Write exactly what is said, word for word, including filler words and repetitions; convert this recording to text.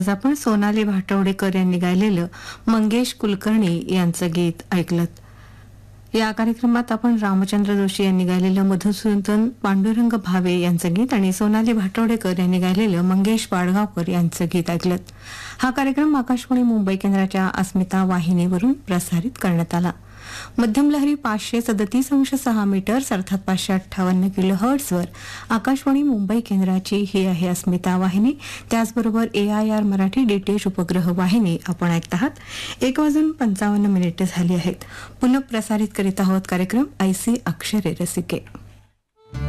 आज आपण सोनाली भाटवडेकर यांनी गायलेलं मंगेश कुलकर्णी यांचं गीत ऐकलं. या कार्यक्रमात आपण रामचंद्र जोशी यांनी गायलेलं मधुसूदन पांडुरंग भावे यांचं गीत आणि सोनाली भाटवडेकर यांनी गायलेलं मंगेश पाडगावकर यांचं गीत ऐकलं. हा कार्यक्रम आकाशवाणी मुंबई केंद्राच्या अस्मिता वाहिनीवरून प्रसारित करण्यात आला. मध्यम लहरी पाचशे सदतीस अंश सहा मीटर्स अर्थात पाचशे अठ्ठावन्न किलो हर्ट्झवर आकाशवाणी मुंबई केंद्राची ही आहे अस्मिता वाहिनी. त्याचबरोबर ए आय आर मराठी डीटीएच उपग्रह वाहिनी आपण ऐकत आहात. एक वाजून पंचावन्न मिनिटे झाली आहेत. पुनः प्रसारित करीत आहोत कार्यक्रम ऐसी अक्षरे रसिके.